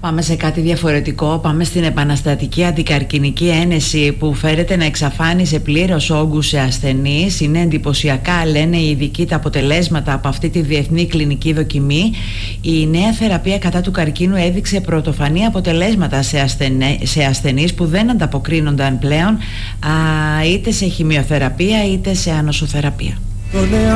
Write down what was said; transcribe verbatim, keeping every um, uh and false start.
Πάμε σε κάτι διαφορετικό. Πάμε στην επαναστατική αντικαρκινική ένεση που φέρεται να εξαφάνισε πλήρως όγκους σε ασθενείς. Είναι εντυπωσιακά, λένε οι ειδικοί, τα αποτελέσματα από αυτή τη διεθνή κλινική δοκιμή. Η νέα θεραπεία κατά του καρκίνου έδειξε πρωτοφανή αποτελέσματα σε, ασθενε... σε ασθενείς που δεν ανταποκρίνονταν πλέον α, είτε σε χημειοθεραπεία είτε σε ανοσοθεραπεία.